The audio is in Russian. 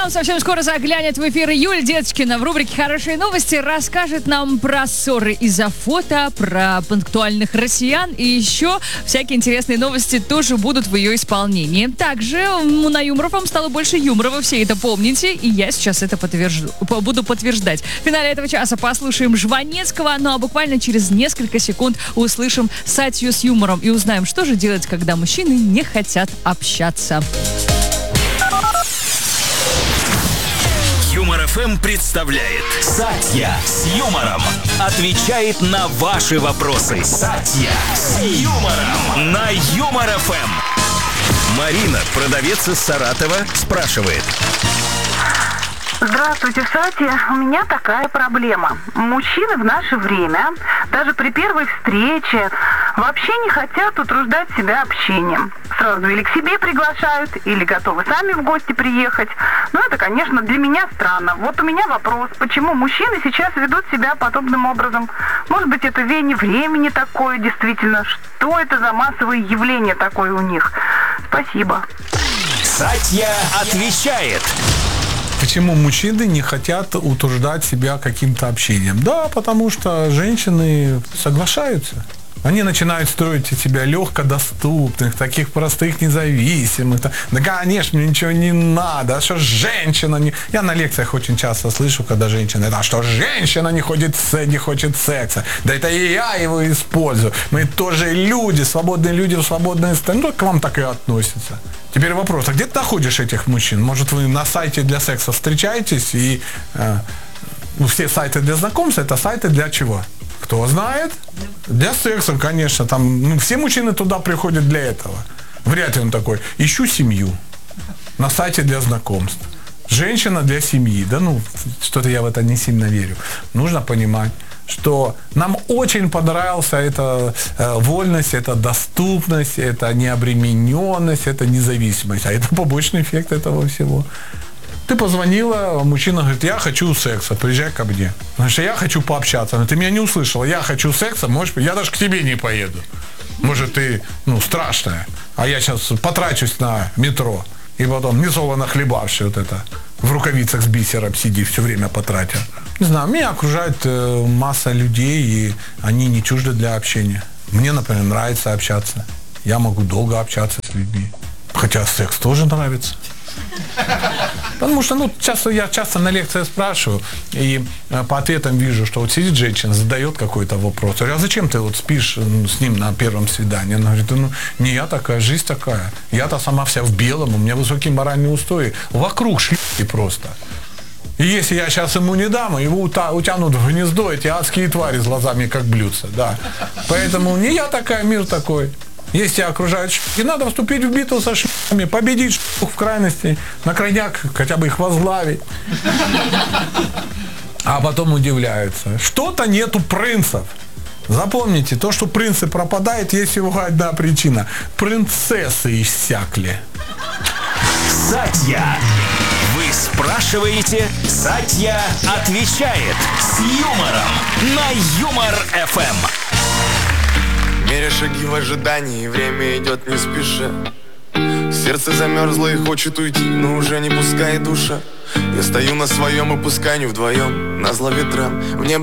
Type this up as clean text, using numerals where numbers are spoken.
нам совсем скоро заглянет в эфир Юлия Деточкина в рубрике «Хорошие новости», расскажет нам про ссоры из-за фото, про пунктуальных россиян и еще всякие интересные новости тоже будут в ее исполнении. Также на Юмор ФМ стало больше юмора, вы все это помните, и я сейчас это буду подтверждать. В финале этого часа послушаем Жванецкого, ну а буквально через несколько секунд услышим Сатью с юмором и узнаем, что же делать, когда мужчины не хотят общаться. Юмор ФМ представляет Сатья с юмором. Отвечает на ваши вопросы. Сатья с юмором на Юмор ФМ. Марина, продавец из Саратова, спрашивает. Здравствуйте, Сатья. У меня такая проблема. Мужчины в наше время, даже при первой встрече, вообще не хотят утруждать себя общением. Сразу или к себе приглашают, или готовы сами в гости приехать. Но это, конечно, для меня странно. Вот у меня вопрос, почему мужчины сейчас ведут себя подобным образом? Может быть, это веяние времени такое, действительно? Что это за массовое явление такое у них? Спасибо. Сатья отвечает. Почему мужчины не хотят утруждать себя каким-то общением? Да, потому что женщины соглашаются. Они начинают строить из себя легкодоступных, таких простых, независимых. Да, конечно, мне ничего не надо. А что женщина не... Я на лекциях очень часто слышу, когда женщины... А что женщина не хочет секса? Да это и я его использую. Мы тоже люди в свободной стране. Ну, к вам так и относятся. Теперь вопрос, а где ты находишь этих мужчин? Может, вы на сайте для секса встречаетесь и... все сайты для знакомств, это сайты для чего? Кто знает? Для секса, конечно. Там, все мужчины туда приходят для этого. Вряд ли он такой. Ищу семью. На сайте для знакомств. Женщина для семьи. Да что-то я в это не сильно верю. Нужно понимать, что нам очень понравилась эта вольность, эта доступность, эта необремененность, эта независимость. А это побочный эффект этого всего. Ты позвонила, мужчина говорит, я хочу секса, приезжай ко мне. Значит, я хочу пообщаться. Но ты меня не услышала, я хочу секса, я даже к тебе не поеду. Может, ты, страшная. А я сейчас потрачусь на метро. И потом, несолоно хлебавший вот это, в рукавицах с бисером сиди, все время потратил. Не знаю, меня окружает масса людей, и они не чужды для общения. Мне, например, нравится общаться. Я могу долго общаться с людьми. Хотя секс тоже нравится. Потому что, я часто на лекциях спрашиваю, и по ответам вижу, что вот сидит женщина, задает какой-то вопрос. Я говорю, а зачем ты спишь с ним на первом свидании? Она говорит, не я такая, жизнь такая. Я-то сама вся в белом, у меня высокие моральные устои. Вокруг шлюхи просто. И если я сейчас ему не дам, его утянут в гнездо эти адские твари с глазами, как блюдца. Да. Поэтому не я такая, мир такой. Если тебя окружают шлюхи, надо вступить в битву со шлюхами, победить шлюх в крайности, на крайняк хотя бы их возглавить. А потом удивляются. Что-то нету принцев. Запомните, то, что принцы пропадают, есть всего одна причина. Принцессы иссякли. Сатья. Вы спрашиваете, Сатья отвечает с юмором на Юмор ФМ. Меря шаги в ожидании, время идет не спеша. Сердце замерзло и хочет уйти, но уже не пускает душа. Я стою на своем и пускай не вдвоем, назло ветрам. В небо